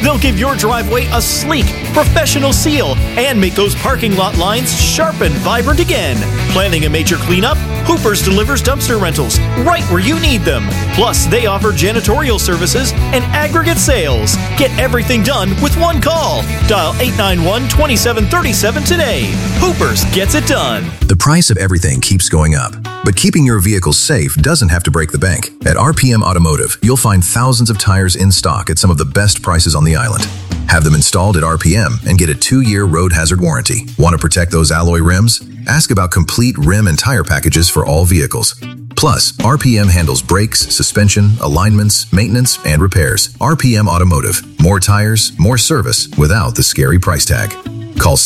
They'll give your driveway a sleek, professional seal and make those parking lot lines sharp and vibrant again. Planning a major cleanup? Hooper's delivers dumpster rentals right where you need them. Plus, they offer janitorial services and aggregate sales. Get everything done with one call. Dial 891-2737 today. Hooper's gets it done. The price of everything keeps going up, but keeping your vehicle safe doesn't have to break the bank. At RPM Automotive, you'll find thousands of tires in stock at some of the best prices on the island. Have them installed at RPM and get a 2-year road hazard warranty. Want to protect those alloy rims? Ask about complete rim and tire packages for all vehicles. Plus, RPM handles brakes, suspension, alignments, maintenance, and repairs. RPM Automotive. More tires, more service without the scary price tag. Call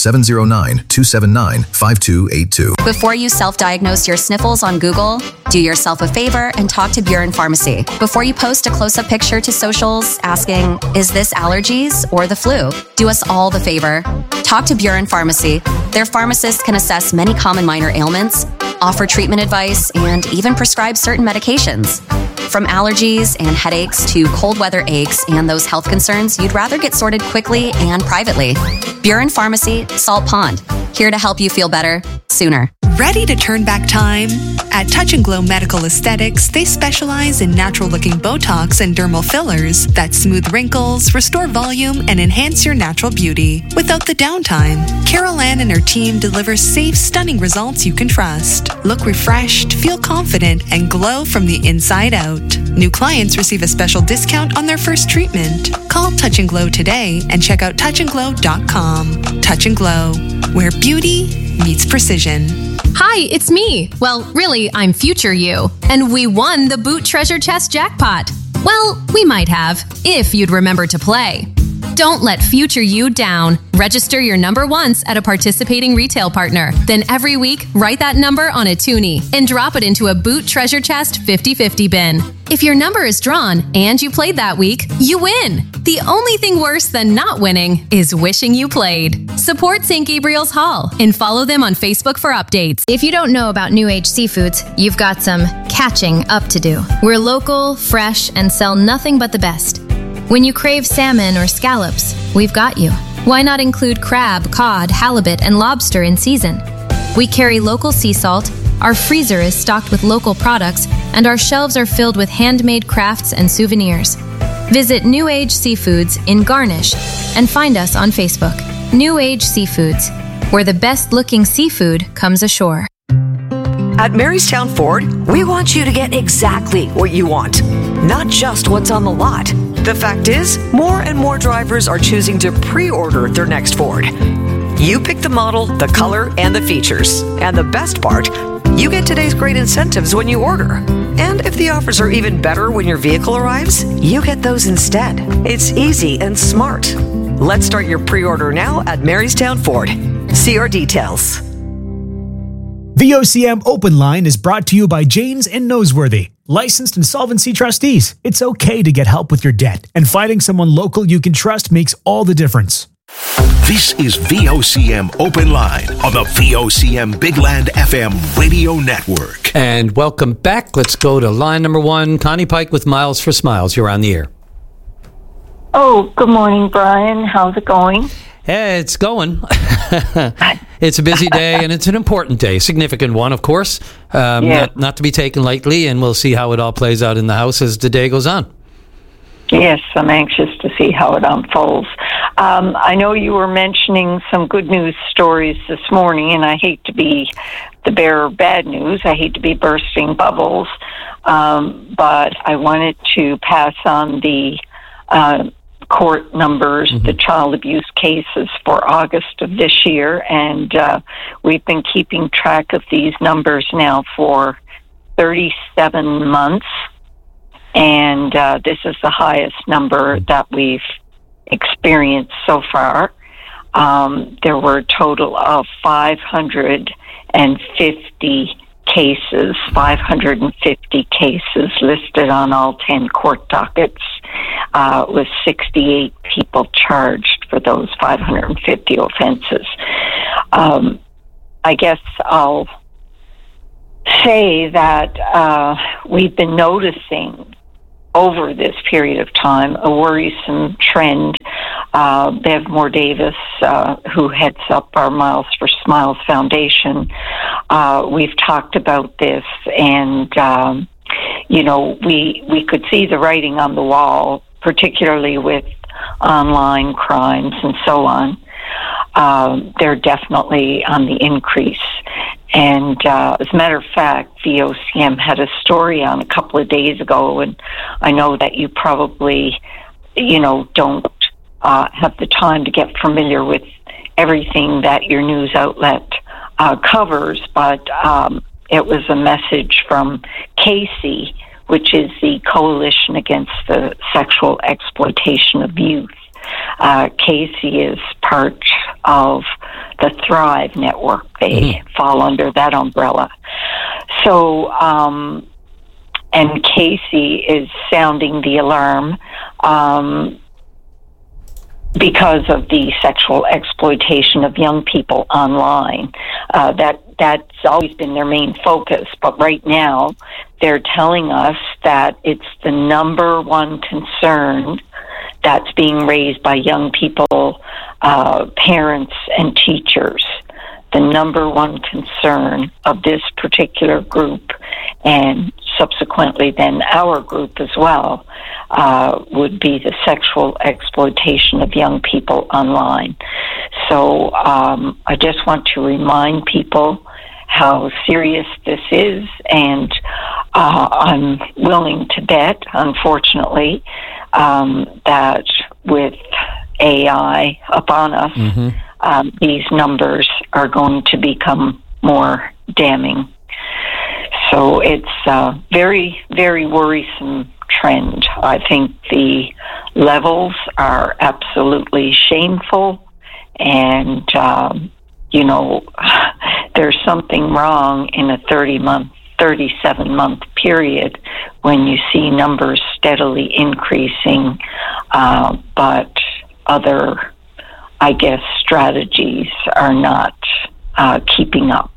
709-279-5282. Before you self-diagnose your sniffles on Google, do yourself a favor and talk to Buren Pharmacy. Before you post a close-up picture to socials asking, is this allergies or the flu? Do us all the favor. Talk to Buren Pharmacy. Their pharmacists can assess many common minor ailments, offer treatment advice, and even prescribe certain medications. From allergies and headaches to cold weather aches and those health concerns you'd rather get sorted quickly and privately. Buren Pharmacy, Salt Pond, here to help you feel better sooner. Ready to turn back time? At Touch and Glow Medical Aesthetics, they specialize in natural-looking Botox and dermal fillers that smooth wrinkles, restore volume, and enhance your natural beauty without the downtime. Carol Ann and her team deliver safe, stunning results you can trust. Look refreshed, feel confident, and glow from the inside out. New clients receive a special discount on their first treatment. Call Touch and Glow today and check out touchandglow.com. Touch and Glow, where beauty meets precision. Hi, it's me. Well, really, I'm future you. And we won the Boot Treasure Chest jackpot. Well, we might have, if you'd remember to play. Don't let future you down. Register your number once at a participating retail partner. Then every week, write that number on a toonie and drop it into a Boot Treasure Chest 50-50 bin. If your number is drawn and you played that week, you win. The only thing worse than not winning is wishing you played. Support St. Gabriel's Hall and follow them on Facebook for updates. If you don't know about New Age Seafoods, you've got some catching up to do. We're local, fresh, and sell nothing but the best. When you crave salmon or scallops, we've got you. Why not include crab, cod, halibut, and lobster in season? We carry local sea salt, our freezer is stocked with local products, and our shelves are filled with handmade crafts and souvenirs. Visit New Age Seafoods in Garnish and find us on Facebook. New Age Seafoods, where the best-looking seafood comes ashore. At Marystown Ford, we want you to get exactly what you want, not just what's on the lot. The fact is, more and more drivers are choosing to pre-order their next Ford. You pick the model, the color, and the features. And the best part, you get today's great incentives when you order. And if the offers are even better when your vehicle arrives, you get those instead. It's easy and smart. Let's start your pre-order now at Marystown Ford. See our details. The OCM Open Line is brought to you by Janes and Noseworthy, licensed insolvency trustees. It's okay to get help with your debt, and finding someone local you can trust makes all the difference. This is VOCM Open Line on the VOCM Bigland FM radio network. And welcome back. Let's go to line number 1. Connie Pike with Miles for Smiles. You're on the air. Oh, good morning, Brian. How's it going? Hey, it's going. It's a busy day, and it's an important day, a significant one, of course. Not to be taken lightly, and we'll see how it all plays out in the House as the day goes on. Yes, I'm anxious to see how it unfolds. I know you were mentioning some good news stories this morning, and I hate to be the bearer of bad news. I hate to be bursting bubbles, but I wanted to pass on the court numbers, the child abuse cases for August of this year, and we've been keeping track of these numbers now for 37 months, and this is the highest number that we've experienced so far. There were a total of 550 cases listed on all 10 court dockets, with 68 people charged for those 550 offenses. I guess I'll say that we've been noticing over this period of time a worrisome trend Bev Moore-Davis, who heads up our Miles for Smiles Foundation. We've talked about this, and we could see the writing on the wall, particularly with online crimes and so on. They're definitely on the increase. And as a matter of fact, VOCM had a story on a couple of days ago, and I know that you probably, don't have the time to get familiar with everything that your news outlet covers, but it was a message from CASY, which is the Coalition Against the Sexual Exploitation of Youth. CASY is part of the Thrive Network. They fall under that umbrella. So, and CASY is sounding the alarm because of the sexual exploitation of young people online. That's always been their main focus, but right now they're telling us that it's the number one concern that's being raised by young people, parents, and teachers. The number one concern of this particular group, and subsequently then our group as well, would be the sexual exploitation of young people online. So I just want to remind people how serious this is, and I'm willing to bet, unfortunately, that with AI upon us, these numbers are going to become more damning. So it's a very, very worrisome trend. I think the levels are absolutely shameful, and there's something wrong in a 37-month period when you see numbers steadily increasing, but other, strategies are not keeping up.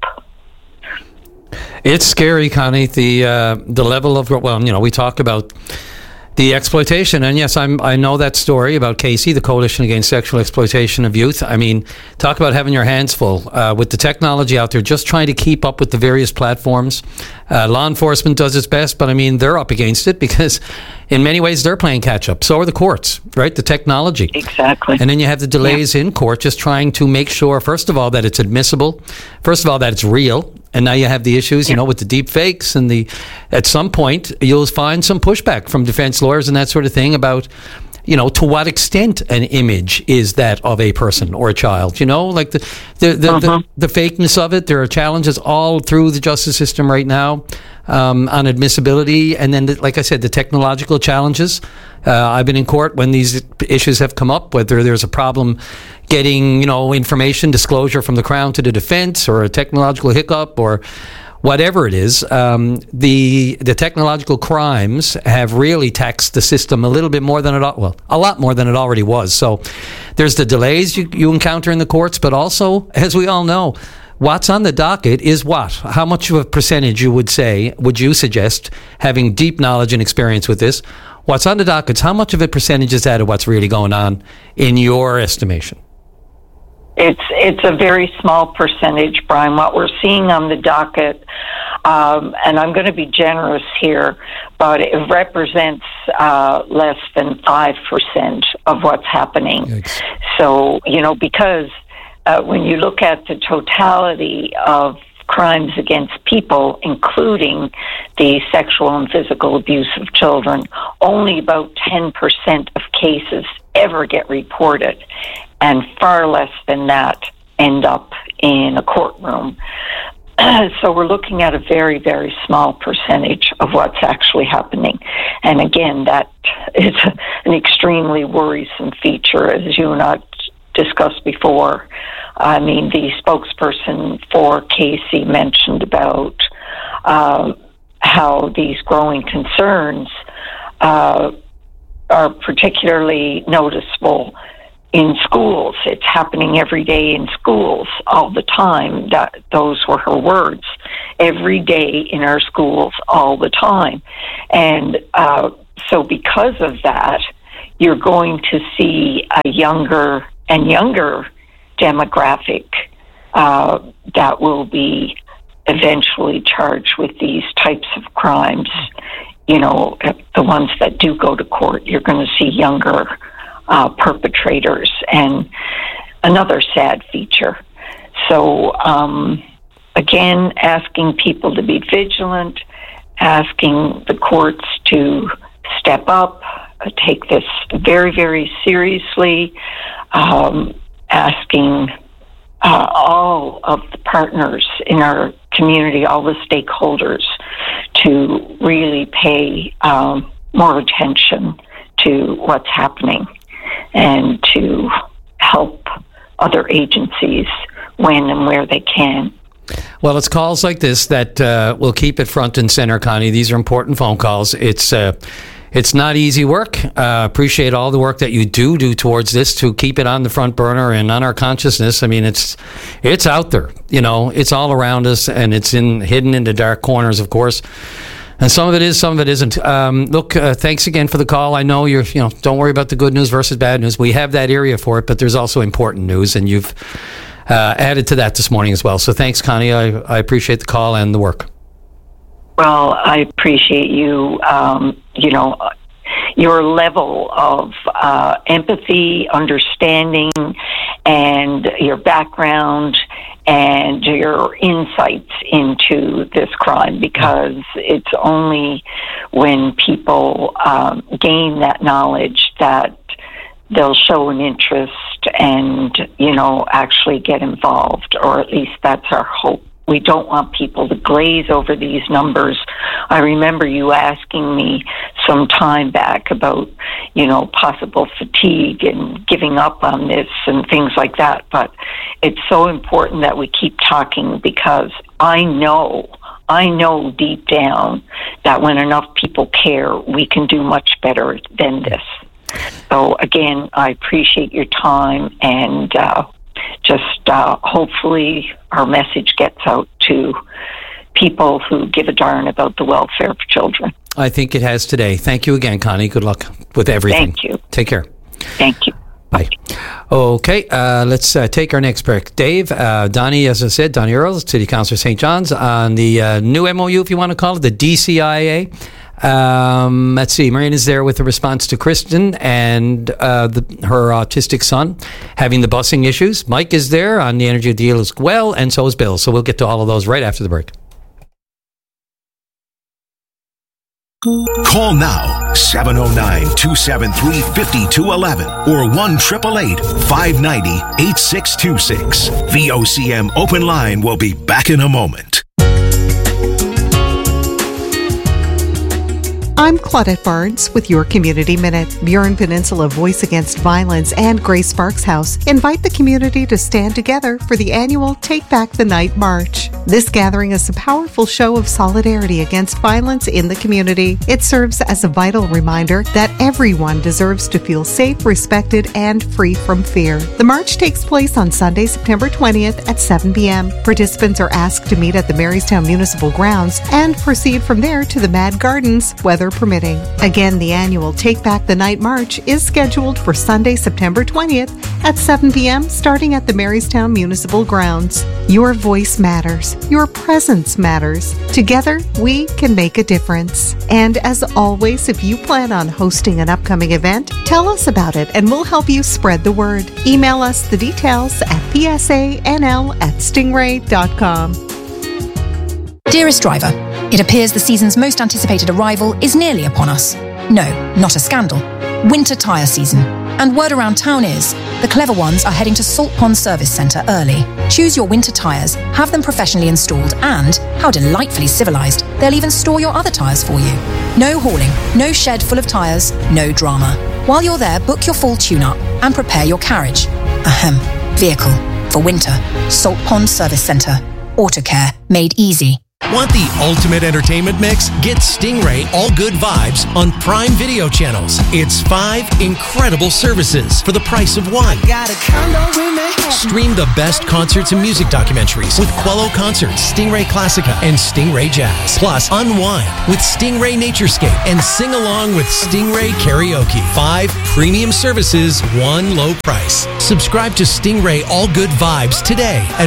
It's scary, Connie, the level of, we talk about the exploitation, and yes, I know that story about CASY, the Coalition Against Sexual Exploitation of Youth. I mean, talk about having your hands full with the technology out there, just trying to keep up with the various platforms. Law enforcement does its best, but I mean, they're up against it because in many ways they're playing catch up. So are the courts, right? The technology. Exactly. And then you have the delays in court, just trying to make sure, first of all, that it's admissible, first of all, that it's real. And now you have the issues, with the deep fakes and at some point you'll find some pushback from defense lawyers and that sort of thing about, to what extent an image is that of a person or a child, like the fakeness of it. There are challenges all through the justice system right now on admissibility. And then, like I said, the technological challenges. I've been in court when these issues have come up, whether there's a problem getting, information disclosure from the Crown to the defense, or a technological hiccup, or whatever it is. The technological crimes have really taxed the system a little bit more than a lot more than it already was. So there's the delays you encounter in the courts, but also, as we all know, what's on the docket is what? How much of a percentage would you suggest, having deep knowledge and experience with this, what's on the docket, how much of a percentage is that of what's really going on in your estimation? It's a very small percentage, Brian. What we're seeing on the docket, and I'm going to be generous here, but it represents less than 5% of what's happening. Yikes. So, because when you look at the totality of crimes against people, including the sexual and physical abuse of children, only about 10% of cases ever get reported, and far less than that end up in a courtroom. So we're looking at a very, very small percentage of what's actually happening. And again, that is an extremely worrisome feature, as you and I discussed before. I mean, the spokesperson for CASY mentioned about how these growing concerns are particularly noticeable in schools. It's happening every day in schools all the time. Those were her words. Every day in our schools all the time. And so because of that, you're going to see a younger and younger demographic that will be eventually charged with these types of crimes. You know, the ones that do go to court, you're going to see younger perpetrators, and another sad feature. So, again, asking people to be vigilant, asking the courts to step up, take this very, very seriously, asking all of the partners in our community, all the stakeholders, to really pay more attention to what's happening and to help other agencies when and where they can. Well, it's calls like this that will keep it front and center, Connie. These are important phone calls. It's not easy work. Appreciate all the work that you do towards this to keep it on the front burner and on our consciousness. I mean, it's out there. You know, it's all around us, and it's hidden in the dark corners, of course. And some of it is, some of it isn't. Look, thanks again for the call. I know don't worry about the good news versus bad news. We have that area for it, but there's also important news, and you've added to that this morning as well. So thanks, Connie. I appreciate the call and the work. Well, I appreciate you, your level of empathy, understanding, and your background and your insights into this crime, because it's only when people gain that knowledge that they'll show an interest and, actually get involved, or at least that's our hope. We don't want people to glaze over these numbers. I remember you asking me some time back about, possible fatigue and giving up on this and things like that. But it's so important that we keep talking, because I know deep down that when enough people care, we can do much better than this. So again, I appreciate your time, and hopefully our message gets out to people who give a darn about the welfare of children. I think it has today. Thank you again, Connie. Good luck with everything. Thank you. Take care. Thank you. Bye. Okay, let's take our next break. Dave, Donnie, as I said, Donnie Earl, City Councillor St. John's, on the new MOU, if you want to call it, the DCIA. Let's see, Marion is there with a response to Kristen and her autistic son having the busing issues. Mike is there on the energy deal as well, and so is Bill. So we'll get to all of those right after the break. Call now, 709-273-5211 or 1-888-590-8626. VOCM Open Line will be back in a moment. I'm Claudette Barnes with your Community Minute. Burin Peninsula Voice Against Violence and Grace Sparks House invite the community to stand together for the annual Take Back the Night March. This gathering is a powerful show of solidarity against violence in the community. It serves as a vital reminder that everyone deserves to feel safe, respected, and free from fear. The march takes place on Sunday, September 20th at 7 p.m. Participants are asked to meet at the Marystown Municipal Grounds and proceed from there to the Mad Gardens, weather permitting. Again, the annual Take Back the Night March is scheduled for Sunday, September 20th at 7 p.m. starting at the Marystown Municipal Grounds. Your voice matters. Your presence matters. Together, we can make a difference. And as always, if you plan on hosting an upcoming event, tell us about it and we'll help you spread the word. Email us the details at psanl@stingray.com. Dearest driver, it appears the season's most anticipated arrival is nearly upon us. No, not a scandal. Winter tyre season. And word around town is, the clever ones are heading to Salt Pond Service Centre early. Choose your winter tyres, have them professionally installed, and, how delightfully civilised, they'll even store your other tyres for you. No hauling, no shed full of tyres, no drama. While you're there, book your full tune-up and prepare your carriage. Vehicle. For winter. Salt Pond Service Centre. Autocare made easy. Want the ultimate entertainment mix? Get Stingray All Good Vibes on Prime Video channels. It's 5 incredible services for the price of one. Stream the best concerts and music documentaries with Quello Concerts, Stingray Classica, and Stingray Jazz. Plus, unwind with Stingray Naturescape and sing along with Stingray Karaoke. 5 premium services, one low price. Subscribe to Stingray All Good Vibes today at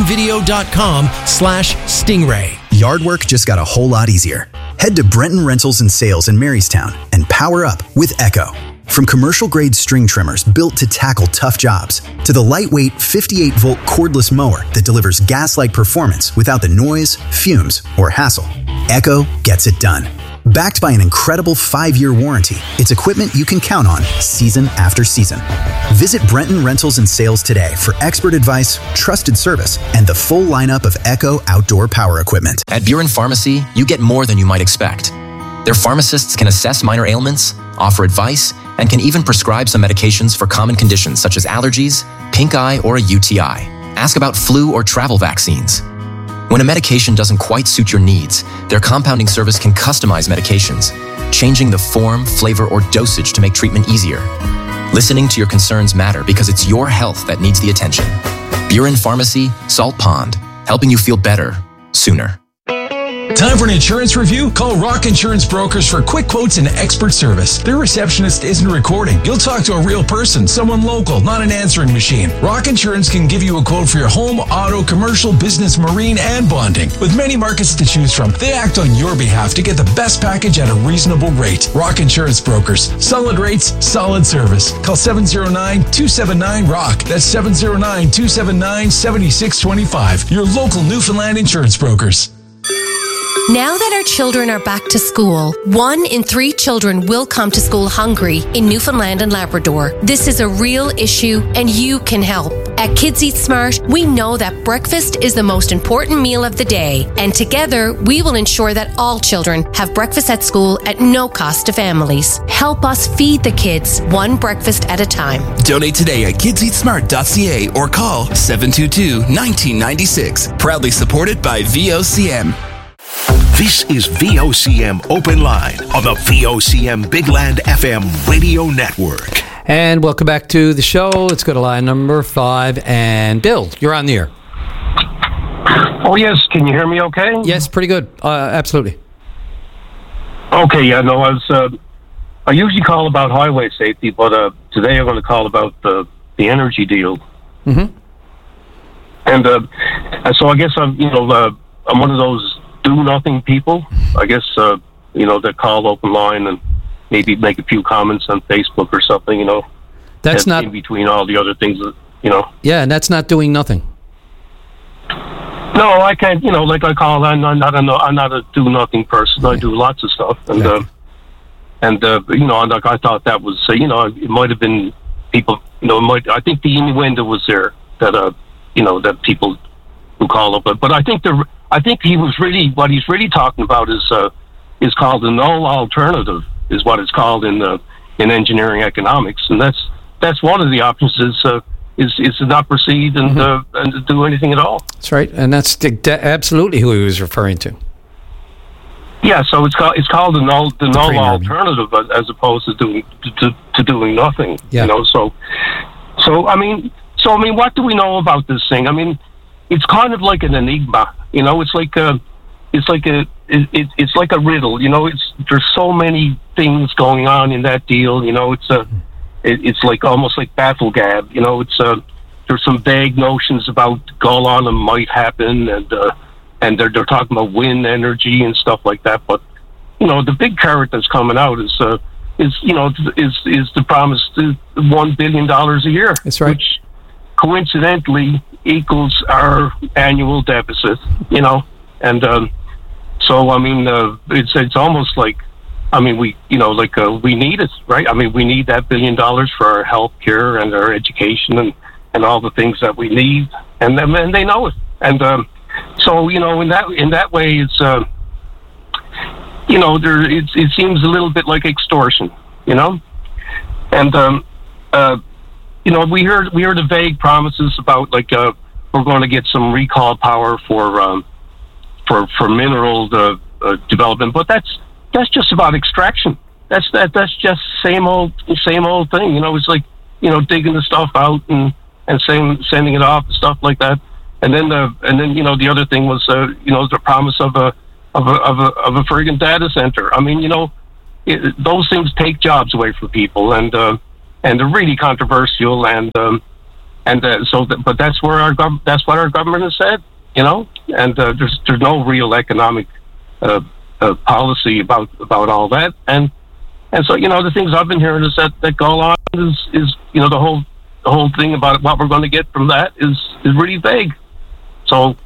primevideo.com/Stingray. Yard work just got a whole lot easier. Head to Brenton Rentals and Sales in Marystown and power up with Echo. From commercial-grade string trimmers built to tackle tough jobs, to the lightweight 58-volt cordless mower that delivers gas-like performance without the noise, fumes, or hassle, Echo gets it done. Backed by an incredible 5-year warranty, it's equipment you can count on season after season. Visit Brenton Rentals and Sales today for expert advice, trusted service, and the full lineup of Echo outdoor power equipment. At Buren Pharmacy, you get more than you might expect. Their pharmacists can assess minor ailments, offer advice, and can even prescribe some medications for common conditions such as allergies, pink eye, or a UTI. Ask about flu or travel vaccines. When a medication doesn't quite suit your needs, their compounding service can customize medications, changing the form, flavor, or dosage to make treatment easier. Listening to your concerns matter because it's your health that needs the attention. Buren Pharmacy, Salt Pond, helping you feel better, sooner. Time for an insurance review? Call Rock Insurance Brokers for quick quotes and expert service. Their receptionist isn't recording. You'll talk to a real person, someone local, not an answering machine. Rock Insurance can give you a quote for your home, auto, commercial, business, marine, and bonding. With many markets to choose from, they act on your behalf to get the best package at a reasonable rate. Rock Insurance Brokers. Solid rates, solid service. Call 709-279-ROCK. That's 709-279-7625. Your local Newfoundland insurance brokers. Now that our children are back to school, 1 in 3 children will come to school hungry in Newfoundland and Labrador. This is a real issue and you can help. At Kids Eat Smart, we know that breakfast is the most important meal of the day, and together we will ensure that all children have breakfast at school at no cost to families. Help us feed the kids one breakfast at a time. Donate today at kidseatsmart.ca or call 722-1996. Proudly supported by VOCM. This is VOCM Open Line on the VOCM Big Land FM radio network. And welcome back to the show. Let's go to line number 5. And Bill, you're on the air. Oh, yes. Can you hear me okay? Yes, pretty good. Absolutely. Okay, yeah, no, I usually call about highway safety, but today I'm going to call about the energy deal. Mm-hmm. And so I guess I'm one of those do-nothing people, I guess, that call open line and maybe make a few comments on Facebook or something, That's not... in between all the other things, Yeah, and that's not doing nothing. No, I can't, like I call, I'm not a do-nothing person. I do lots of stuff. And, like I thought that was, it might have been people, I think the innuendo was there that, that people who call up, but I think he was really, what he's really talking about is called a null alternative, is what it's called in engineering economics, and that's one of the options is to not proceed and to do anything at all. That's right, and that's absolutely who he was referring to. Yeah, so it's called the null alternative as opposed to doing nothing. Yeah. So I mean, what do we know about this thing? I mean, it's kind of like an enigma. It's like a riddle. There's so many things going on in that deal. It's like almost like bafflegab. There's some vague notions about Golan might happen, and they're talking about wind energy and stuff like that. But the big carrot that's coming out is the promise to $1 billion a year. That's right. Which coincidentally equals our annual deficit, and so I mean, it's almost like, I mean, we need it, right? I mean, we need that $1 billion for our health care and our education and all the things that we need, and they know it, and so in that way, it's it seems a little bit like extortion, and we heard the vague promises about we're going to get some recall power for for mineral development. But that's just about extraction. That's just same old thing. You know, it's like, you know, digging the stuff out and sending it off and stuff like that. And then you know, the other thing was you know, the promise of a friggin' data center. I mean, you know, those things take jobs away from people, and they're really controversial. But that's where that's what our government has said. You know, and there's no real economic policy about all that. And so, you know, the things I've been hearing is that go on is you know, the whole thing about what we're going to get from that is really vague. So,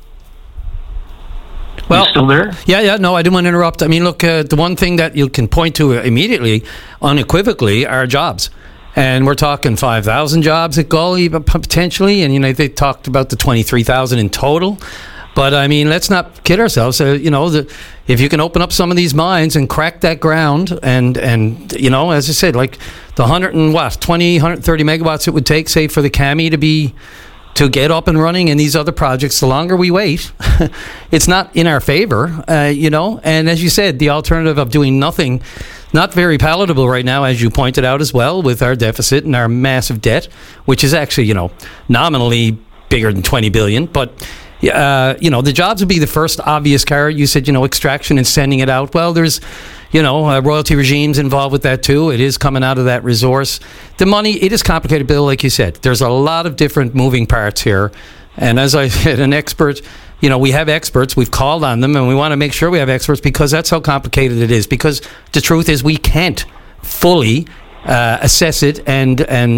well, you still there? Yeah. No, I didn't want to interrupt. I mean, look, the one thing that you can point to immediately, unequivocally, are jobs. And we're talking 5,000 jobs at Gull, even potentially. And, you know, they talked about the 23,000 in total. But, I mean, let's not kid ourselves. You know, if you can open up some of these mines and crack that ground and you know, as I said, like the 130 megawatts it would take, say, for the Kami to get up and running, and these other projects, the longer we wait, it's not in our favor, you know. And as you said, the alternative of doing nothing, not very palatable right now, as you pointed out as well, with our deficit and our massive debt, which is actually, you know, nominally bigger than 20 billion. But, you know, the jobs would be the first obvious carrot. You said, you know, extraction and sending it out. Well, there's, you know, royalty regimes involved with that too. It is coming out of that resource. The money, it is complicated, Bill, like you said. There's a lot of different moving parts here. And as I said, an expert, you know, we have experts. We've called on them, and we want to make sure we have experts because that's how complicated it is. Because the truth is we can't fully assess it and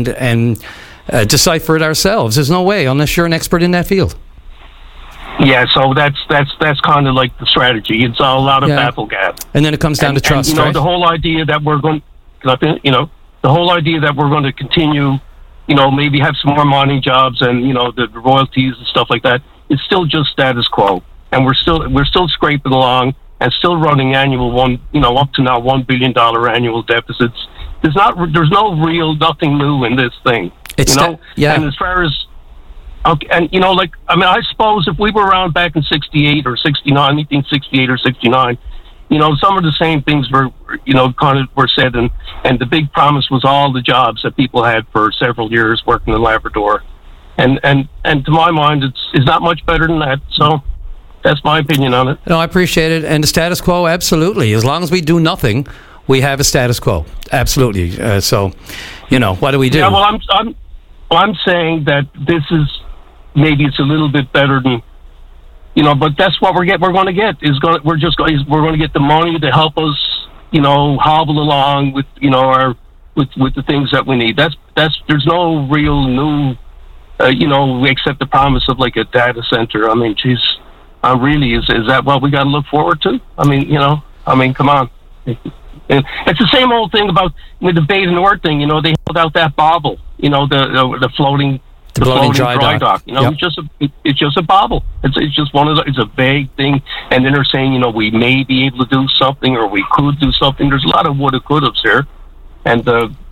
decipher it ourselves. There's no way unless you're an expert in that field. Yeah, so that's kind of like the strategy. It's all out of baffle gap. And then it comes down to trust, and, you know, right? the whole idea that we're going, you know, the whole idea that we're going to continue, you know, maybe have some more mining jobs and, you know, the royalties and stuff like that. It's still just status quo, and we're still scraping along and still running annual up to now $1 billion annual deficits. There's nothing new in this thing. It's you know, and as far as okay, and you know, like, I mean, I suppose if we were around back in 68 or 69, 1968 or 69, you know, some of the same things were, you know, kind of were said, and the big promise was all the jobs that people had for several years working in Labrador, and to my mind, it's not much better than that. So that's my opinion on it. No, I appreciate it, and the status quo, absolutely. As long as we do nothing, we have a status quo, absolutely. So, you know, what do we do? Yeah, well, I'm saying that this is. Maybe it's a little bit better than, you know, but that's what we're going to get. We're going to get the money to help us, you know, hobble along with, you know, with the things that we need. There's no real new, you know, except the promise of like a data center. I mean, geez, really, is that what we got to look forward to? I mean, you know, come on. And it's the same old thing about with the Bay du Nord thing. You know, they held out that bauble, you know, the floating. The floating dry dock. You know, yep. It's just a bauble. It's just one of it's a vague thing. And then they're saying, you know, we may be able to do something, or we could do something. There's a lot of woulda, couldas here, and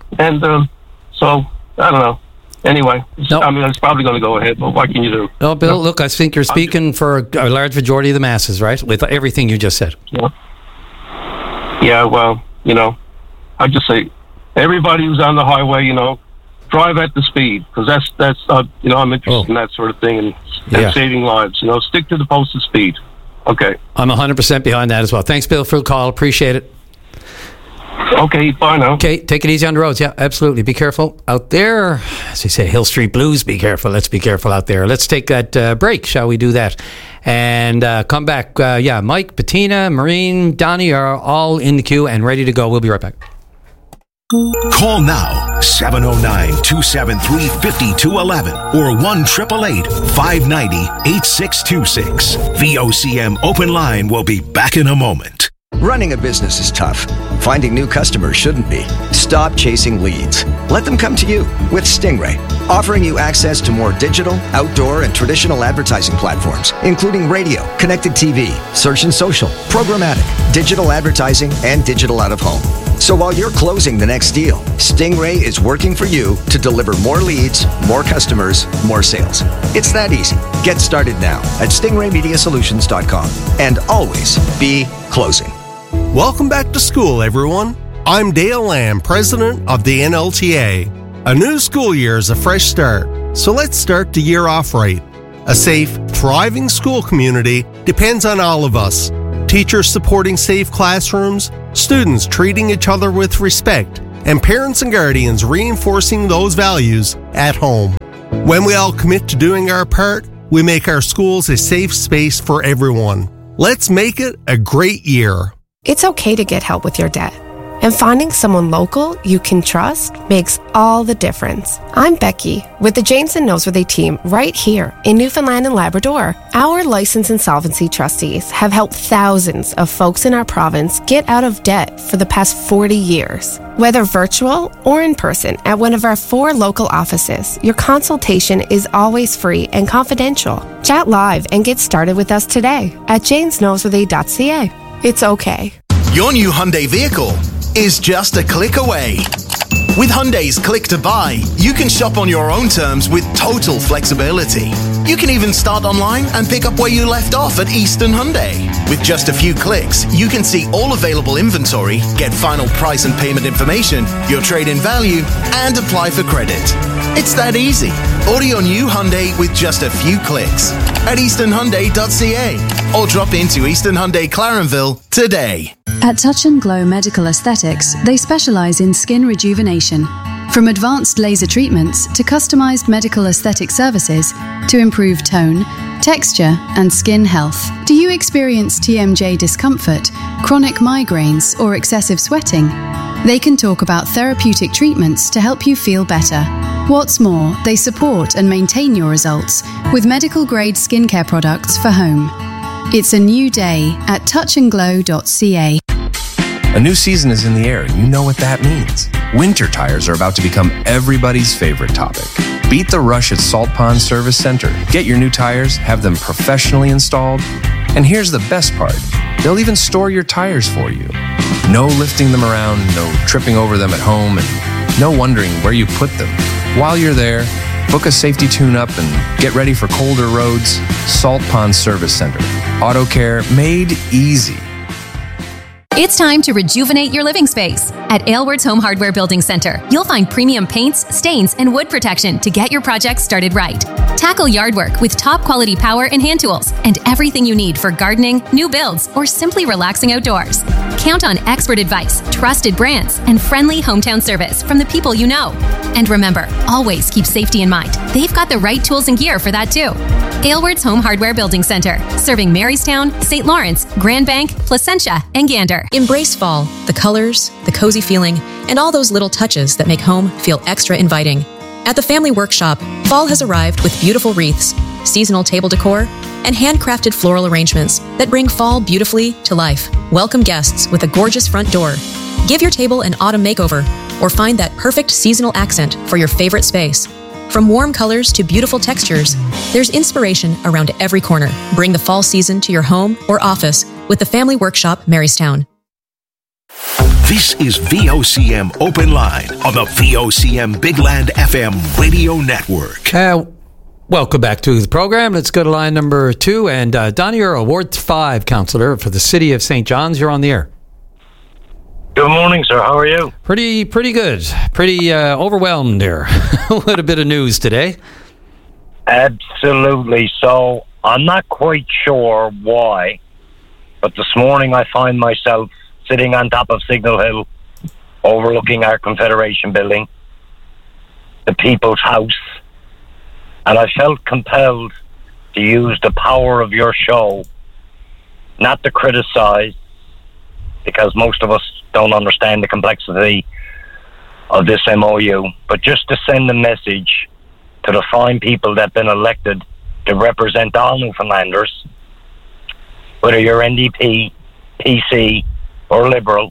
so I don't know. Anyway, I mean, it's probably going to go ahead, but what can you do? No, Bill, look, I think you're speaking for a large majority of the masses, right? With everything you just said. Yeah. Well, you know, I just say everybody who's on the highway, you know, drive at the speed, because that's you know, I'm interested in that sort of thing and saving lives. You know, stick to the posted speed. Okay. I'm 100% behind that as well. Thanks, Bill, for the call. Appreciate it. Okay, bye now. Okay, take it easy on the roads. Yeah, absolutely. Be careful out there. As they say, Hill Street Blues, be careful. Let's be careful out there. Let's take that break. Shall we do that? And come back. Mike, Bettina, Maureen, Donnie are all in the queue and ready to go. We'll be right back. Call now, 709-273-5211 or 1-888-590-8626. VOCM Open Line will be back in a moment. Running a business is tough. Finding new customers shouldn't be. Stop chasing leads. Let them come to you with Stingray, offering you access to more digital, outdoor, and traditional advertising platforms, including radio, connected TV, search and social, programmatic, digital advertising, and digital out of home. So while you're closing the next deal, Stingray is working for you to deliver more leads, more customers, more sales. It's that easy. Get started now at stingraymediasolutions.com and always be closing. Welcome back to school, everyone. I'm Dale Lamb, president of the NLTA. A new school year is a fresh start, so let's start the year off right. A safe, thriving school community depends on all of us. Teachers supporting safe classrooms, students treating each other with respect, and parents and guardians reinforcing those values at home. When we all commit to doing our part, we make our schools a safe space for everyone. Let's make it a great year. It's okay to get help with your debt. And finding someone local you can trust makes all the difference. I'm Becky with the Janes and Noseworthy team right here in Newfoundland and Labrador. Our licensed insolvency trustees have helped thousands of folks in our province get out of debt for the past 40 years. Whether virtual or in person at one of our 4 local offices, your consultation is always free and confidential. Chat live and get started with us today at janesnoseworthy.ca. It's okay. Your new Hyundai vehicle is just a click away. With Hyundai's Click to Buy, you can shop on your own terms with total flexibility. You can even start online and pick up where you left off at Eastern Hyundai. With just a few clicks, you can see all available inventory, get final price and payment information, your trade-in value, and apply for credit. It's that easy. Order your new Hyundai with just a few clicks at easternhyundai.ca or drop into Eastern Hyundai Clarenville today. At Touch and Glow Medical Aesthetics, they specialize in skin rejuvenation. From advanced laser treatments to customized medical aesthetic services to improve tone, texture, and skin health. Do you experience TMJ discomfort, chronic migraines, or excessive sweating? They can talk about therapeutic treatments to help you feel better. What's more, they support and maintain your results with medical-grade skincare products for home. It's a new day at touchandglow.ca. A new season is in the air, and you know what that means. Winter tires are about to become everybody's favorite topic. Beat the rush at Salt Pond Service Center. Get your new tires, have them professionally installed, and here's the best part. They'll even store your tires for you. No lifting them around, no tripping over them at home, and no wondering where you put them. While you're there, book a safety tune-up and get ready for colder roads. Salt Pond Service Center. Auto care made easy. It's time to rejuvenate your living space. At Aylward's Home Hardware Building Center, you'll find premium paints, stains, and wood protection to get your project started right. Tackle yard work with top quality power and hand tools and everything you need for gardening, new builds, or simply relaxing outdoors. Count on expert advice, trusted brands, and friendly hometown service from the people you know. And remember, always keep safety in mind. They've got the right tools and gear for that too. Aylward's Home Hardware Building Center, serving Marystown, St. Lawrence, Grand Bank, Placentia, and Gander. Embrace fall, the colors, the cozy feeling, and all those little touches that make home feel extra inviting. At the Family Workshop, fall has arrived with beautiful wreaths, seasonal table decor, and handcrafted floral arrangements that bring fall beautifully to life. Welcome guests with a gorgeous front door. Give your table an autumn makeover, or find that perfect seasonal accent for your favorite space. From warm colors to beautiful textures, there's inspiration around every corner. Bring the fall season to your home or office with the Family Workshop, Marystown. This is VOCM Open Line on the VOCM Big Land FM radio network. Welcome back to the program. Let's go to line number 2. And Donnie Earl, Ward 5 councillor for the City of St. John's. You're on the air. Good morning, sir. How are you? Pretty good. Pretty overwhelmed there with a bit of news today. Absolutely. So I'm not quite sure why, but this morning I find myself sitting on top of Signal Hill, overlooking our Confederation building, the People's House, and I felt compelled to use the power of your show, not to criticize, because most of us don't understand the complexity of this MOU, but just to send a message to the fine people that have been elected to represent all Newfoundlanders, whether you're NDP, PC, or Liberal,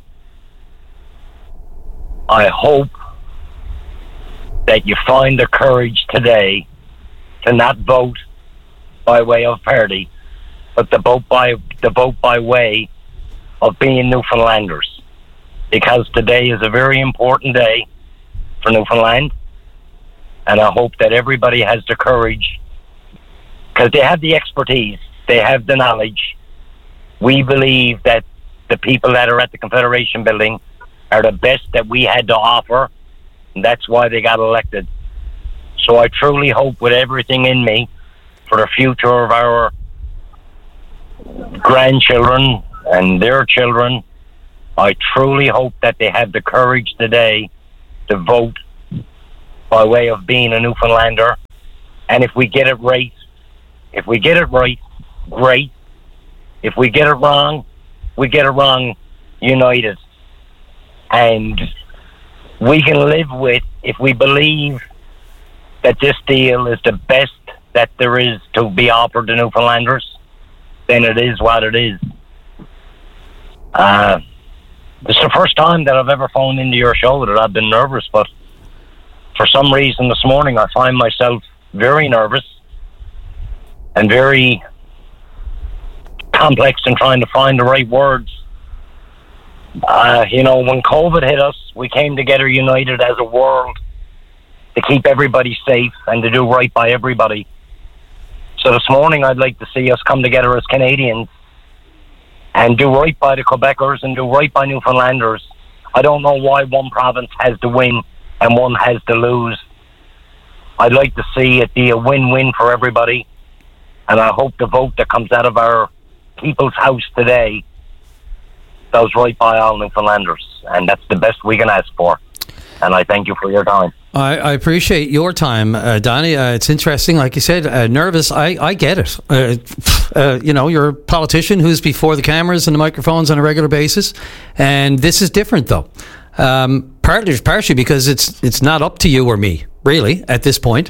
I hope that you find the courage today to not vote by way of party, but the vote by way of being Newfoundlanders. Because today is a very important day for Newfoundland, and I hope that everybody has the courage, because they have the expertise, they have the knowledge. We believe that the people that are at the Confederation building are the best that we had to offer, and that's why they got elected. So I truly hope with everything in me for the future of our grandchildren and their children, I truly hope that they have the courage today to vote by way of being a Newfoundlander. And if we get it right, great. If we get it wrong, we get it wrong united. And we can live with, if we believe that this deal is the best that there is to be offered to Newfoundlanders, then it is what it is. This is the first time that I've ever phoned into your show that I've been nervous, but for some reason this morning I find myself very nervous and very complex in trying to find the right words. When COVID hit us, we came together united as a world to keep everybody safe and to do right by everybody. So this morning I'd like to see us come together as Canadians and do right by the Quebecers and do right by Newfoundlanders. I don't know why one province has to win and one has to lose. I'd like to see it be a win-win for everybody, and I hope the vote that comes out of our people's house today goes right by all Newfoundlanders, and that's the best we can ask for. And I thank you for your time. I appreciate your time, Donnie. It's interesting, like you said, nervous. I get it. You're a politician who's before the cameras and the microphones on a regular basis, and this is different, though. Partially because it's not up to you or me, really, at this point.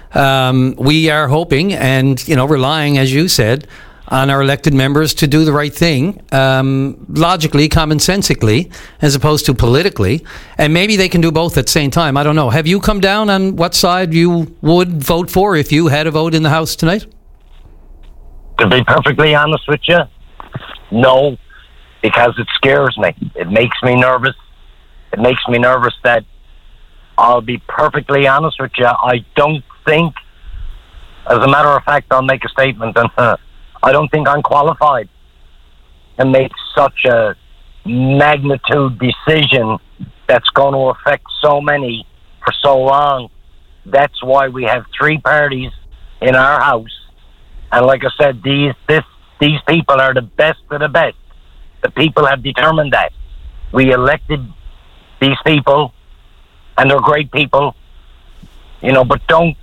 We are hoping and relying, as you said, on our elected members to do the right thing, logically, commonsensically, as opposed to politically. And maybe they can do both at the same time. I don't know. Have you come down on what side you would vote for if you had a vote in the House tonight? To be perfectly honest with you, no, because it scares me. It makes me nervous. It makes me nervous that, I'll be perfectly honest with you, I don't think, as a matter of fact, I'll make a statement, and I don't think I'm qualified to make such a magnitude decision that's going to affect so many for so long. That's why we have three parties in our house. And like I said, these people are the best of the best. The people have determined that. We elected these people, and they're great people, but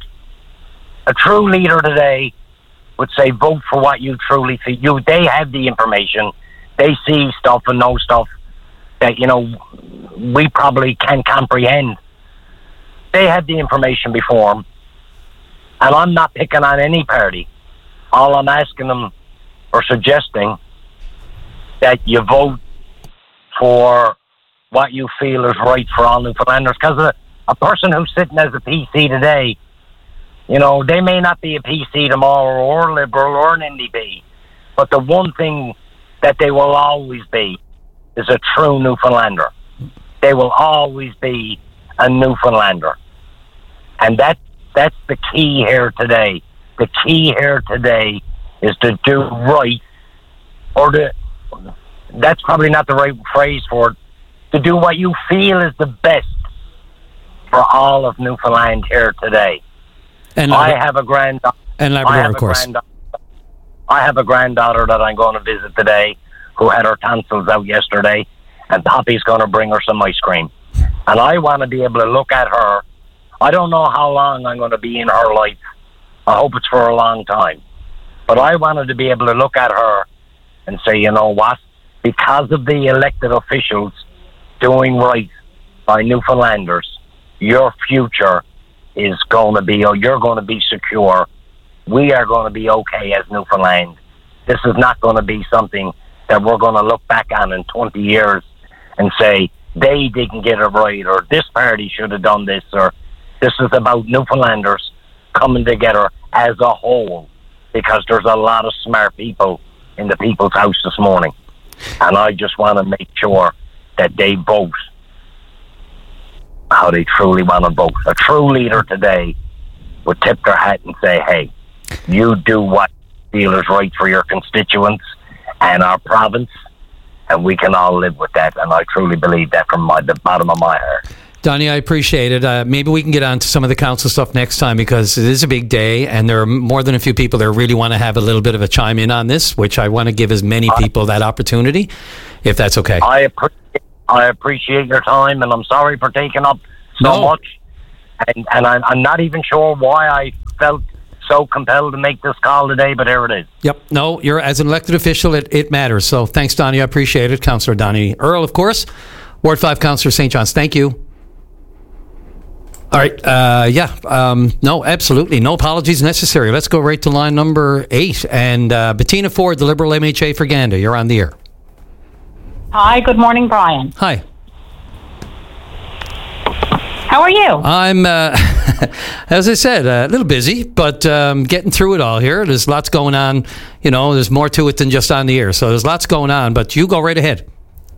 a true leader today would say vote for what you truly feel. They have the information. They see stuff and know stuff that, we probably can't comprehend. They had the information before them. And I'm not picking on any party. All I'm asking them or suggesting that you vote for what you feel is right for all Newfoundlanders. Because a person who's sitting as a PC today, they may not be a PC tomorrow or Liberal or an NDP, but the one thing that they will always be is a true Newfoundlander. They will always be a Newfoundlander. And that's the key here today. The key here today is to do right, that's probably not the right phrase for it, to do what you feel is the best for all of Newfoundland here today. And I have a granddaughter. And Labrador, of course. I have a granddaughter that I'm going to visit today who had her tonsils out yesterday, and Poppy's going to bring her some ice cream. And I want to be able to look at her. I don't know how long I'm going to be in her life. I hope it's for a long time. But I wanted to be able to look at her and say, you know what? Because of the elected officials doing right by Newfoundlanders, your future is going to be, or you're going to be secure. We are going to be okay as Newfoundland. This is not going to be something that we're going to look back on in 20 years and say, they didn't get it right, or this party should have done this, or this is about Newfoundlanders coming together as a whole, because there's a lot of smart people in the People's House this morning. And I just want to make sure that they vote how they truly want to vote. A true leader today would tip their hat and say, hey, you do what you feel is right for your constituents and our province, and we can all live with that. And I truly believe that from the bottom of my heart. Donnie, I appreciate it. Maybe we can get on to some of the council stuff next time, because it is a big day and there are more than a few people that really want to have a little bit of a chime in on this, which I want to give as many people that opportunity, if that's okay. I appreciate your time, and I'm sorry for taking up so much. And I'm not even sure why I felt so compelled to make this call today, but here it is. Yep. No, you're, as an elected official, it matters. So thanks, Donnie. I appreciate it. Councillor Donnie Earl, of course. Ward 5 Councillor St. John's. Thank you. All right. No, absolutely. No apologies necessary. Let's go right to line number 8. And Bettina Ford, the Liberal MHA for Gander. You're on the air. Hi. Good morning, Brian. Hi. How are you? I'm, as I said, a little busy, but getting through it all here. There's lots going on. You know, there's more to it than just on the air. So there's lots going on, but you go right ahead.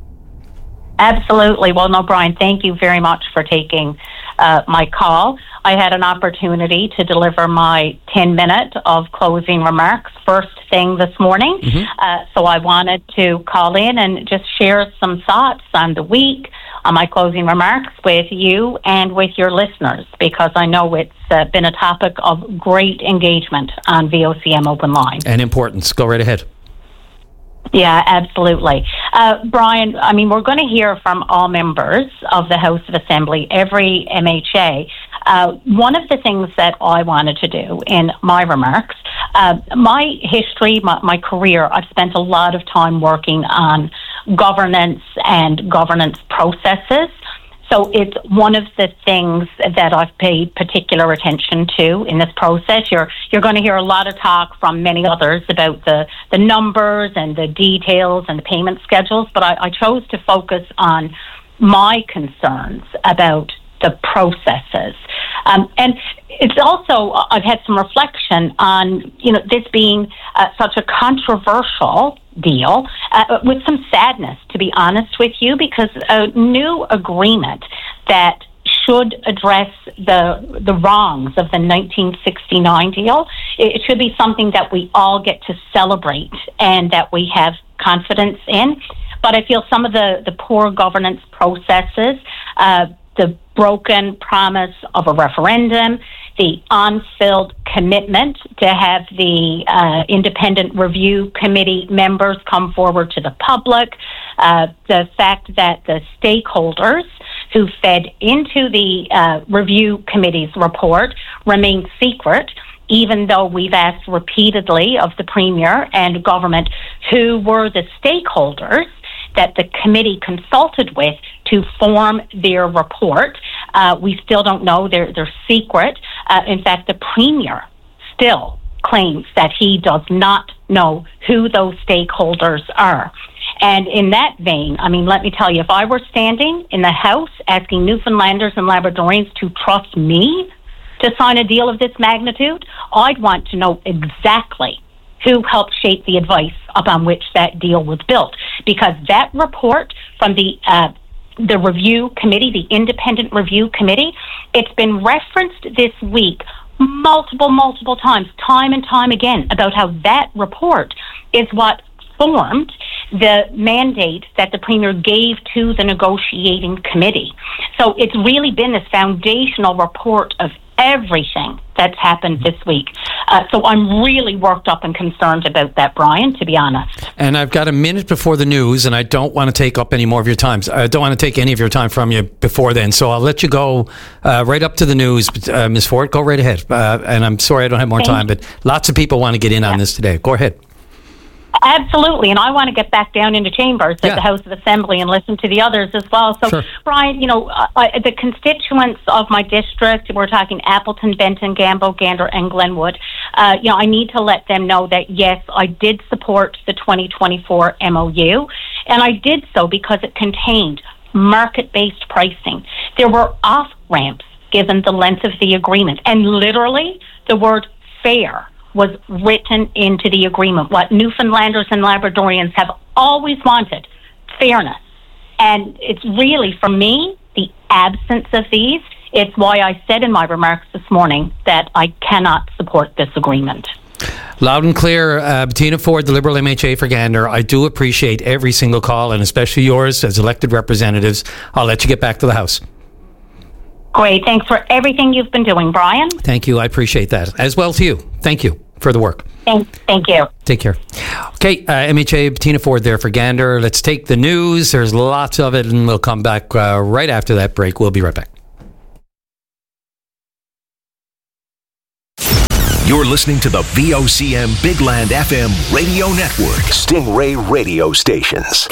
Absolutely. Well, no, Brian, thank you very much for taking my call. I had an opportunity to deliver my 10-minute of closing remarks first thing this morning. So I wanted to call in and just share some thoughts on the week, on my closing remarks with you and with your listeners, because I know it's been a topic of great engagement on VOCM Open Line. And importance. Go right ahead. Yeah, absolutely. Brian, I mean, we're going to hear from all members of the House of Assembly, every MHA. One of the things that I wanted to do in my remarks, my history, my career, I've spent a lot of time working on governance and governance processes. So it's one of the things that I've paid particular attention to in this process. You're going to hear a lot of talk from many others about the numbers and the details and the payment schedules, but I chose to focus on my concerns about the processes. And it's also, I've had some reflection on, this being such a controversial deal, with some sadness, to be honest with you, because a new agreement that should address the wrongs of the 1969 deal, it should be something that we all get to celebrate and that we have confidence in. But I feel some of the poor governance processes, the broken promise of a referendum, the unfilled commitment to have the independent review committee members come forward to the public, the fact that the stakeholders who fed into the review committee's report remain secret, even though we've asked repeatedly of the Premier and government who were the stakeholders that the committee consulted with to form their report. We still don't know. They're secret. In fact, the Premier still claims that he does not know who those stakeholders are. And in that vein, I mean, let me tell you, if I were standing in the House asking Newfoundlanders and Labradorians to trust me to sign a deal of this magnitude, I'd want to know exactly who helped shape the advice upon which that deal was built. Because that report from the review committee, the independent review committee, it's been referenced this week multiple times, time and time again, about how that report is what formed the mandate that the Premier gave to the negotiating committee. So it's really been this foundational report of everything that's happened this week. So I'm really worked up and concerned about that, Brian, to be honest. And I've got a minute before the news, and I don't want to take up any more of your time. I don't want to take any of your time from you before then. So I'll let you go right up to the news. Ms. Ford, go right ahead. And I'm sorry I don't have more time, but lots of people want to get in on this today. Go ahead. Absolutely, and I want to get back down into chambers at the House of Assembly and listen to the others as well. So, Brian, the constituents of my district, we're talking Appleton, Benton, Gambo, Gander, and Glenwood, I need to let them know that, yes, I did support the 2024 MOU, and I did so because it contained market-based pricing. There were off-ramps given the length of the agreement, and literally the word fair was written into the agreement. What Newfoundlanders and Labradorians have always wanted, fairness. And it's really, for me, the absence of these. It's why I said in my remarks this morning that I cannot support this agreement. Loud and clear, Bettina Ford, the Liberal MHA for Gander. I do appreciate every single call, and especially yours as elected representatives. I'll let you get back to the House. Great. Thanks for everything you've been doing, Brian. Thank you. I appreciate that. As well to you. Thank you for the work. Thank you. Take care. Okay, MHA Bettina Ford there for Gander. Let's take the news. There's lots of it, and we'll come back right after that break. We'll be right back. You're listening to the VOCM Big Land FM radio network. Stingray radio stations.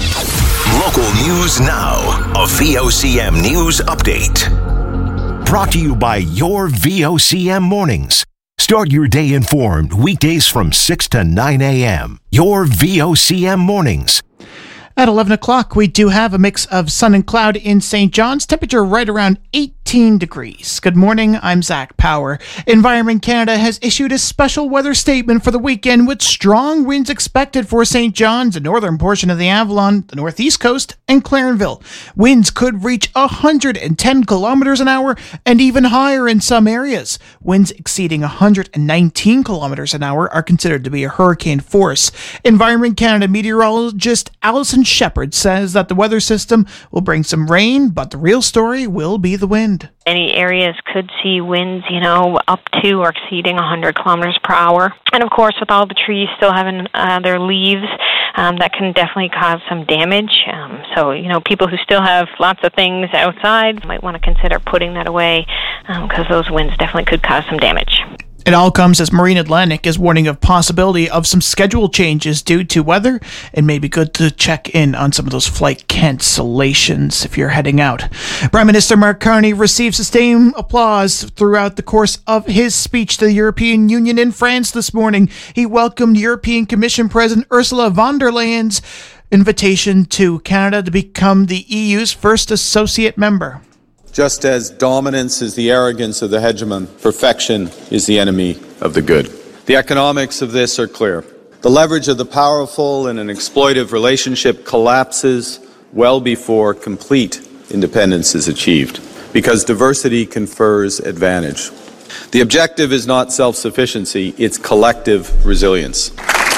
Local news now. A VOCM news update. Brought to you by your VOCM mornings. Start your day informed weekdays from 6 to 9 a.m. Your VOCM mornings. At 11 o'clock, we do have a mix of sun and cloud in St. John's. Temperature right around 18 degrees. Good morning, I'm Zach Power. Environment Canada has issued a special weather statement for the weekend with strong winds expected for St. John's, the northern portion of the Avalon, the northeast coast, and Clarenville. Winds could reach 110 kilometers an hour and even higher in some areas. Winds exceeding 119 kilometers an hour are considered to be a hurricane force. Environment Canada meteorologist Alison Shepard says that the weather system will bring some rain, but the real story will be the wind. Any areas could see winds, up to or exceeding 100 kilometers per hour. And of course, with all the trees still having their leaves, that can definitely cause some damage. So, people who still have lots of things outside might want to consider putting that away because those winds definitely could cause some damage. It all comes as Marine Atlantic is warning of possibility of some schedule changes due to weather. It may be good to check in on some of those flight cancellations if you're heading out. Prime Minister Mark Carney received sustained applause throughout the course of his speech to the European Union in France this morning. He welcomed European Commission President Ursula von der Leyen's invitation to Canada to become the EU's first associate member. Just as dominance is the arrogance of the hegemon, perfection is the enemy of the good. The economics of this are clear. The leverage of the powerful in an exploitive relationship collapses well before complete independence is achieved, because diversity confers advantage. The objective is not self-sufficiency, it's collective resilience.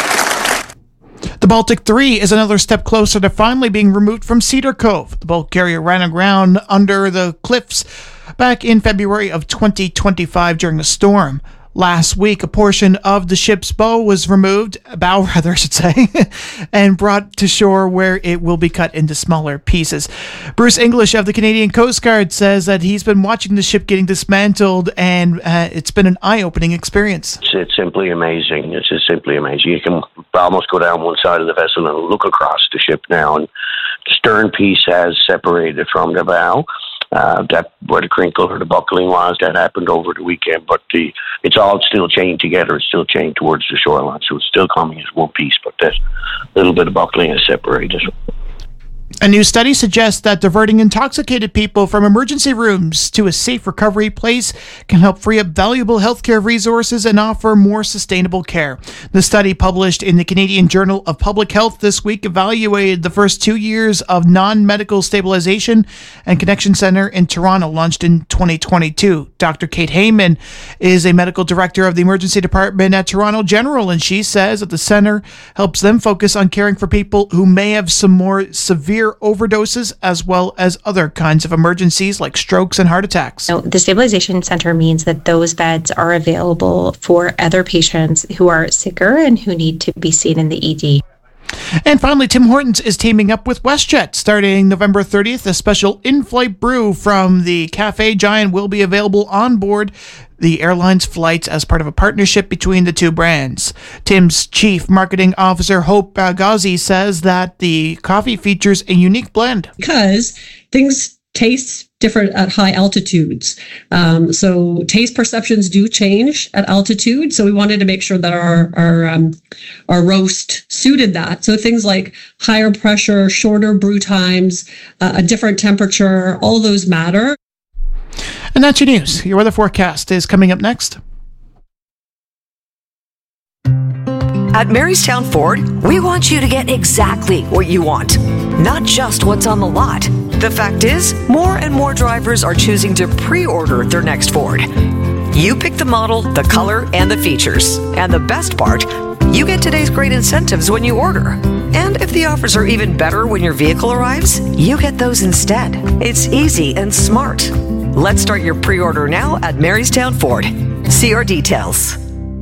The Baltic 3 is another step closer to finally being removed from Cedar Cove. The bulk carrier ran aground under the cliffs back in February of 2025 during a storm. Last week, a portion of the ship's bow, I should say, and brought to shore where it will be cut into smaller pieces. Bruce English of the Canadian Coast Guard says that he's been watching the ship getting dismantled, and it's been an eye-opening experience. It's simply amazing. It's just simply amazing. You can almost go down one side of the vessel and look across the ship now, and the stern piece has separated from the bow. That where the crinkle or the buckling was, that happened over the weekend, but it's all still chained together. It's still chained towards the shoreline, so it's still coming as one piece, but that little bit of buckling is separated. A new study suggests that diverting intoxicated people from emergency rooms to a safe recovery place can help free up valuable healthcare resources and offer more sustainable care. The study, published in the Canadian Journal of Public Health this week, evaluated the first 2 years of non-medical stabilization and connection center in Toronto, launched in 2022. Dr. Kate Heyman is a medical director of the emergency department at Toronto General, and she says that the center helps them focus on caring for people who may have some more severe overdoses, as well as other kinds of emergencies like strokes and heart attacks. So the stabilization center means that those beds are available for other patients who are sicker and who need to be seen in the ED. And finally, Tim Hortons is teaming up with WestJet. Starting November 30th, a special in-flight brew from the Cafe Giant will be available on board the airline's flights as part of a partnership between the two brands. Tim's chief marketing officer, Hope Ghazi, says that the coffee features a unique blend. Because things tastes different at high altitudes. So taste perceptions do change at altitude. So we wanted to make sure that our roast suited that. So things like higher pressure, shorter brew times, a different temperature, all those matter. And that's your news. Your weather forecast is coming up next. At Marystown Ford, we want you to get exactly what you want, not just what's on the lot. The fact is, more and more drivers are choosing to pre-order their next Ford. You pick the model, the color, and the features. And the best part, you get today's great incentives when you order. And if the offers are even better when your vehicle arrives, you get those instead. It's easy and smart. Let's start your pre-order now at Marystown Ford. See our details.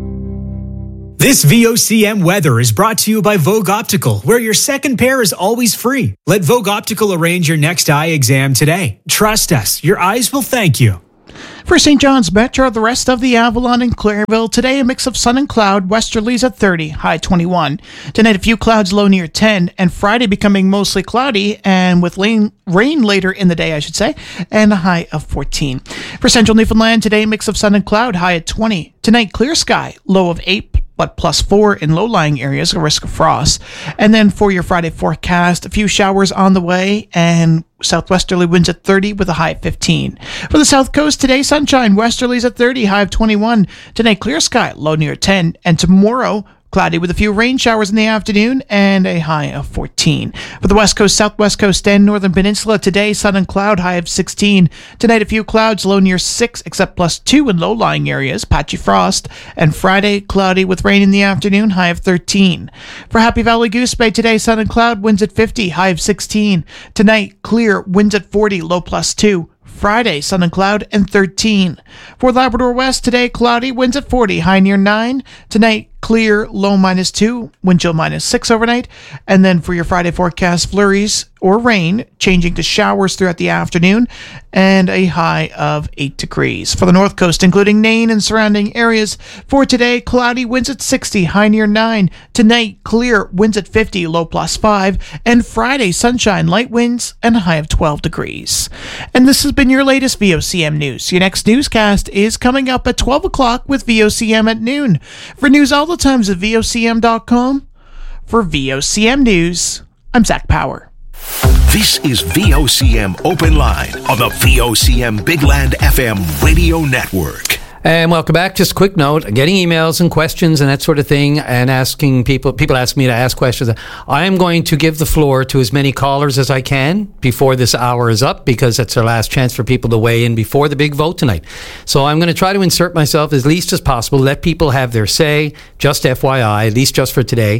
This VOCM weather is brought to you by Vogue Optical, where your second pair is always free. Let Vogue Optical arrange your next eye exam today. Trust us, your eyes will thank you. For St. John's Metro, the rest of the Avalon and Clairville, today a mix of sun and cloud, westerlies at 30, high 21. Tonight a few clouds, low near 10, and Friday becoming mostly cloudy and with rain later in the day, I should say, and a high of 14. For Central Newfoundland, today a mix of sun and cloud, high at 20. Tonight clear sky, low of 8, but +4 in low-lying areas, a risk of frost. And then for your Friday forecast, a few showers on the way and southwesterly winds at 30 with a high of 15. For the south coast, today sunshine, westerlies at 30, high of 21. Tonight clear sky, low near 10. And tomorrow, cloudy with a few rain showers in the afternoon and a high of 14. For the west coast, southwest coast, and northern peninsula, today sun and cloud, high of 16. Tonight a few clouds, low near 6, except +2 in low-lying areas, patchy frost. And Friday, cloudy with rain in the afternoon, high of 13. For Happy Valley Goose Bay, today sun and cloud, winds at 50, high of 16. Tonight clear, winds at 40, low +2. Friday, sun and cloud, and 13. For Labrador West, today cloudy, winds at 40, high near 9. Tonight, clear, low -2, wind chill -6 overnight. And then for your Friday forecast, flurries or rain, changing to showers throughout the afternoon, and a high of 8 degrees. For the north coast, including Nain and surrounding areas, for today, cloudy, winds at 60, high near 9. Tonight, clear, winds at 50, low +5. And Friday, sunshine, light winds, and a high of 12 degrees. And this has been your latest VOCM news. Your next newscast is coming up at 12 o'clock with VOCM at noon. For news all the times at VOCM.com. For VOCM News, I'm Zach Power. This is VOCM Open Line on the VOCM Big Land FM radio network. And welcome back. Just a quick note, getting emails and questions and that sort of thing, and asking people ask me to ask questions. I am going to give the floor to as many callers as I can before this hour is up, because that's our last chance for people to weigh in before the big vote tonight. So I'm going to try to insert myself as least as possible, let people have their say, just FYI, at least just for today.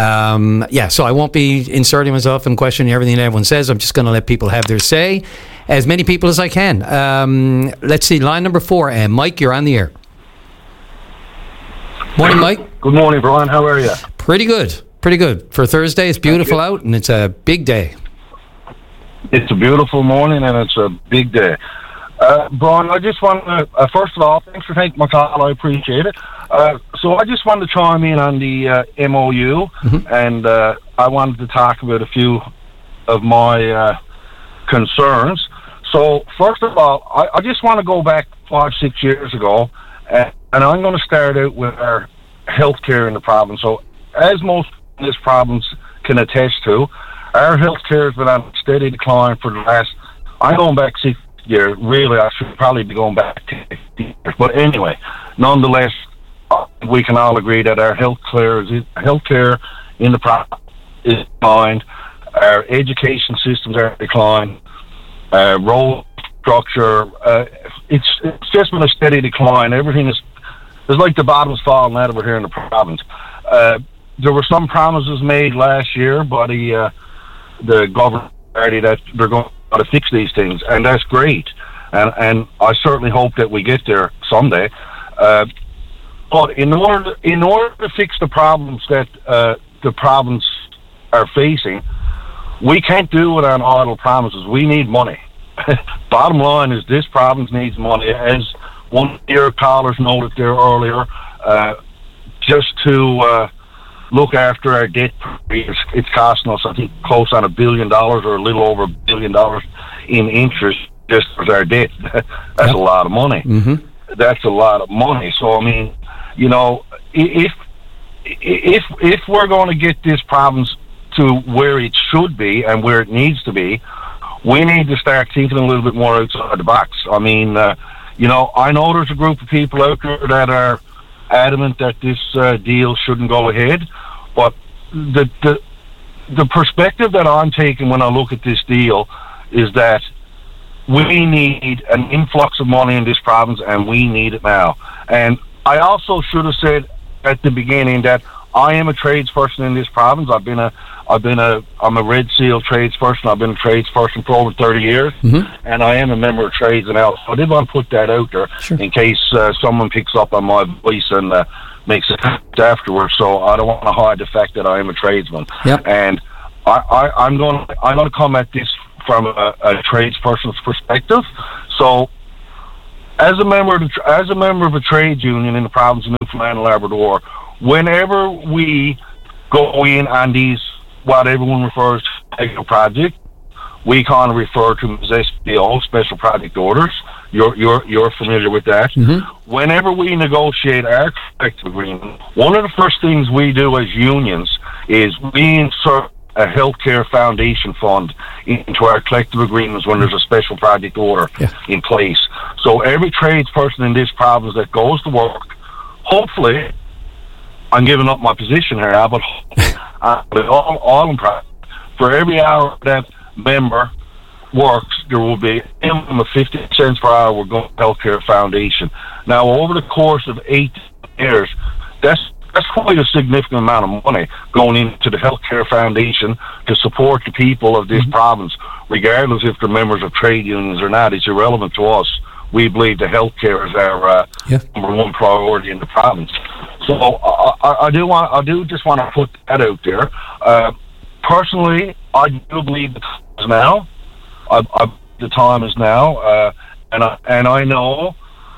So I won't be inserting myself and questioning everything that everyone says. I'm just going to let people have their say, as many people as I can. Let's see, line number 4, Mike, you're on the air. Morning, Mike. Good morning, Brian. How are you? Pretty good. For Thursday, it's beautiful out, and it's a big day. It's a beautiful morning, and it's a big day. Brian, I just want to, first of all, thanks for taking my call. I appreciate it. So I just wanted to chime in on the MOU, and I wanted to talk about a few of my concerns. So first of all, I just want to go back 5-6 years ago, and I'm going to start out with our healthcare in the province. So as most of this province can attest to, our healthcare has been on steady decline for the last, I'm going back 6 years. Really, I should probably be going back 10 years. But anyway, nonetheless, we can all agree that our healthcare in the province is declined. Our education systems are declined. Road structure, it's just been a steady decline. Everything is, it's like the bottom's falling out over here in the province. There were some promises made last year by the governing party that they're going to fix these things, and that's great. And I certainly hope that we get there someday. But in order to fix the problems that the province are facing, we can't do it on idle promises. We need money. Bottom line is this province needs money. As one of your callers noted there earlier, just to look after our debt. It's costing us, I think, close on $1 billion or a little over $1 billion in interest just for our debt. That's a lot of money. That's a lot of money. So, I mean, you know, if we're going to get these problems to where it should be and where it needs to be, we need to start thinking a little bit more outside the box. I mean, you know, I know there's a group of people out there that are adamant that this deal shouldn't go ahead, but the perspective that I'm taking when I look at this deal is that we need an influx of money in this province, and we need it now. And I also should have said at the beginning that I am a tradesperson in this province. I'm a Red Seal tradesperson. I've been a tradesperson for over 30 years, and I am a member of Trades and Else. So I did want to put that out there in case someone picks up on my voice and makes it afterwards. So I don't want to hide the fact that I am a tradesman. And I'm going to come at this from a tradesperson's perspective. So, as a member of a trades union in the province of Newfoundland and Labrador, whenever we go in on these, what everyone refers to as a project, we kind of refer to them as SPO, special project orders. You're familiar with that. Whenever we negotiate our collective agreement, one of the first things we do as unions is we insert a healthcare foundation fund into our collective agreements when there's a special project order in place. So every tradesperson in this province that goes to work, hopefully, I'm giving up my position here now, but all in practice, for every hour that member works, there will be a minimum of 50 cents per hour we're going to healthcare foundation. Now, over the course of 8 years, that's quite a significant amount of money going into the healthcare foundation to support the people of this province, regardless if they're members of trade unions or not. It's irrelevant to us. We believe the healthcare is our number one priority in the province. So I do just want to put that out there. Personally, I do believe the time is now. The time is now, and I know.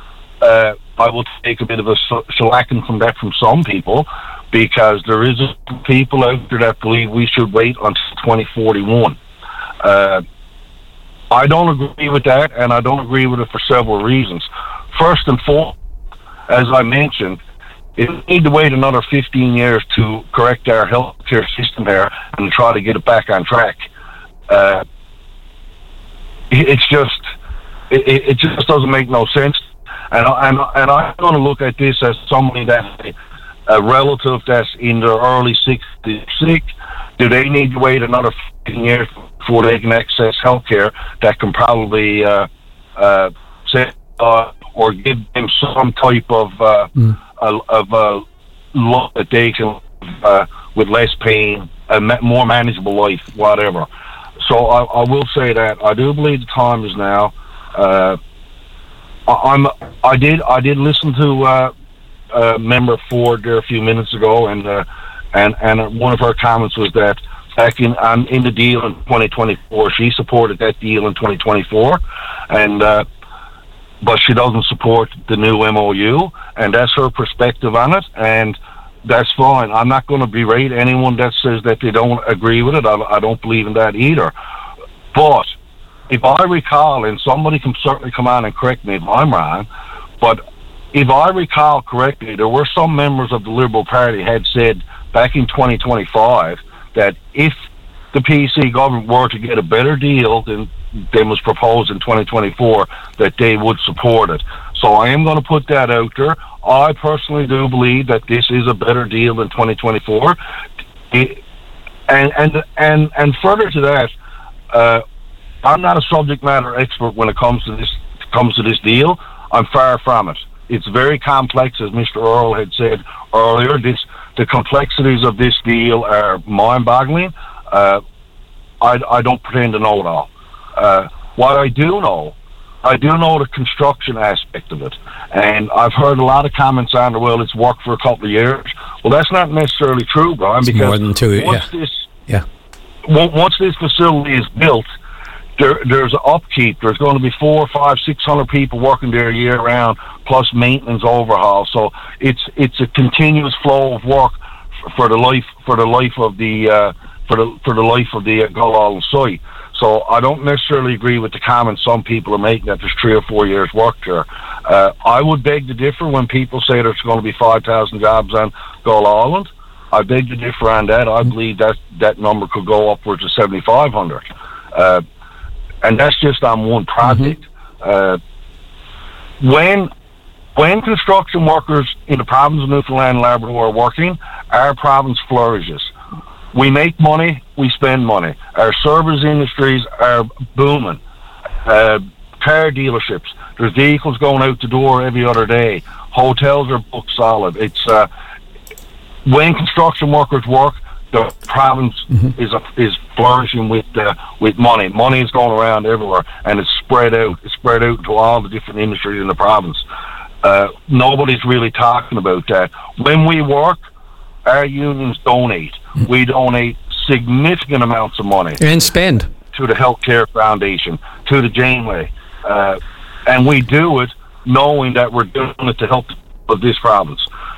I will take a bit of a shellacking from that from some people, because there is people out there that believe we should wait until 2041. I don't agree with that, and I don't agree with it for several reasons. First and foremost, as I mentioned, we need to wait another 15 years to correct our healthcare system there and try to get it back on track. It just doesn't make no sense. And I'm going to look at this as somebody that's a relative that's in their early 60s sick. Do they need to wait another 15 years before they can access health care that can probably or give them some type of look that they can with less pain, a more manageable life, whatever. So I will say that I do believe the time is now. I did listen to Member Ford there a few minutes ago, and one of her comments was that back in the deal in 2024, she supported that deal in 2024, and but she doesn't support the new MOU, and that's her perspective on it, and that's fine. I'm not going to berate anyone that says that they don't agree with it. I don't believe in that either. But if I recall, and somebody can certainly come on and correct me if I'm wrong, but if I recall correctly, there were some members of the Liberal Party had said back in 2025 that if the PC government were to get a better deal than was proposed in 2024, that they would support it. So I am going to put that out there. I personally do believe that this is a better deal than 2024. And further to that, I'm not a subject matter expert when it comes to this deal. I'm far from it. It's very complex, as Mr. Earl had said earlier. The complexities of this deal are mind-boggling. I don't pretend to know it all. What I do know the construction aspect of it. And I've heard a lot of comments on it, well, it's worked for a couple of years. Well, that's not necessarily true, Brian, because more than 2 years. Once this facility is built, there's upkeep. There's going to be 400, 500, 600 people working there year round, plus maintenance overhaul. So it's a continuous flow of work for the life of the Gullall site. So I don't necessarily agree with the comments some people are making that there's 3 or 4 years work there. I would beg to differ when people say there's going to be 5,000 jobs on Gullall. I beg to differ on that. I believe that number could go upwards of 7,500. And that's just on one project. When construction workers in the province of Newfoundland and Labrador are working, our province flourishes. We make money, we spend money. Our service industries are booming. Car dealerships, there's vehicles going out the door every other day. Hotels are booked solid. It's when construction workers work, the province is flourishing with money. Money is going around everywhere, and it's spread out. It's spread out to all the different industries in the province. Nobody's really talking about that. When we work, our unions donate. We donate significant amounts of money and spend to the Healthcare Foundation, to the Janeway, and we do it knowing that we're doing it to help of this province.